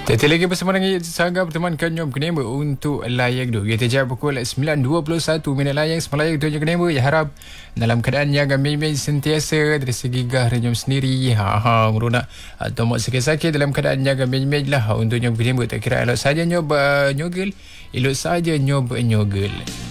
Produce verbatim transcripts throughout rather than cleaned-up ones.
Tetap lagi bersama dengan Sangga bertemankan Nyom Kenema untuk layak dulu. Kita jawab pukul sembilan dua puluh satu minit layak. Semalayang tu Nyom Kenema. Ya harap dalam keadaan yang ambil sentiasa dari segi gah Nyom sendiri. Ha ha merunak atau mak sakit-sakit dalam keadaan yang ambil lah untuk Nyom Kenema. Tak kira elok saja Nyom uh, nyogel. Elok saja Nyom nyogel.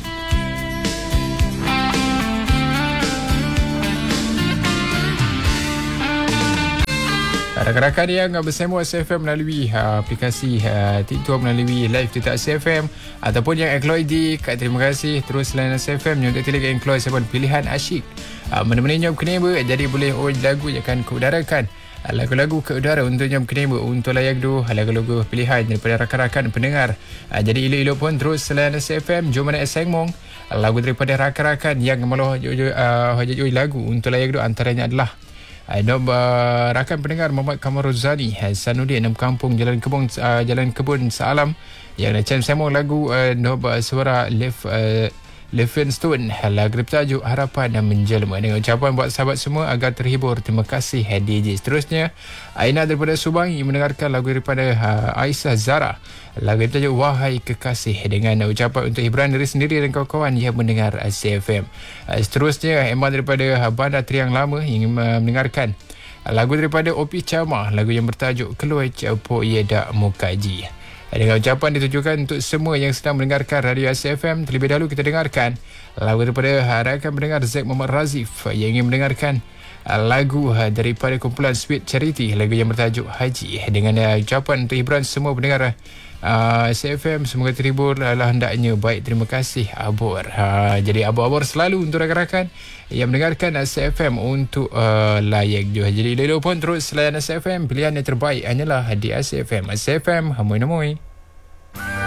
Rakan-rakan yang bersama S F M melalui uh, aplikasi uh, TikTok, melalui live TikTok S F M ataupun yang Android di kat, terima kasih terus layan S F M yang untuk telegram Android sebab pilihan asyik uh, menemani Nyom Kenema. Jadi boleh oh lagu yang akan keudarakan uh, lagu-lagu ke udara untuk Nyom Kenema untuk layak du lagu-lagu pilihan daripada rakan-rakan pendengar. uh, jadi elok-elok pun terus layan S F M. Jom mana Sengmong uh, lagu daripada rakan-rakan yang malah uh, uh, lagu untuk layak du antaranya adalah Nom uh, rakan pendengar Muhammad Kamaruzani Sanuddin Enam Kampung Jalan Kebun uh, Jalan Kebun Saalam yang macam saya mau lagu uh, nom uh, suara Lev uh, Livingstone lagu bertajuk Harapan dan Menjelma dengan ucapan buat sahabat semua agar terhibur. Terima kasih D J. Seterusnya Aina daripada Subang yang mendengarkan lagu daripada uh, Aisyah Zara lagu bertajuk Wahai Kekasih dengan ucapan untuk hiburan diri sendiri dan kawan-kawan yang mendengar C F M. Uh, seterusnya Emma daripada uh, Bandar Triang Lama yang uh, mendengarkan uh, lagu daripada Opi Chama lagu yang bertajuk Keluar Capo Yeda Mukaji. Dengan ucapan ditujukan untuk semua yang sedang mendengarkan Radio C F M. Terlebih dahulu kita dengarkan lagu daripada rakan pendengar Zack Muhammad Razif yang ingin mendengarkan lagu daripada kumpulan Sweet Charity lagu yang bertajuk Haji. Dengan ucapan untuk hiburan semua pendengar uh, C F M, semoga terhibur lah hendaknya. Baik, terima kasih Abor. Uh, jadi Abor-Abor selalu untuk rakan-rakan yang mendengarkan C F M untuk uh, layak juga. Jadi elok pun terus layan C F M. Pilihan yang terbaik hanyalah di C F M. C F M, hamoi-namoi.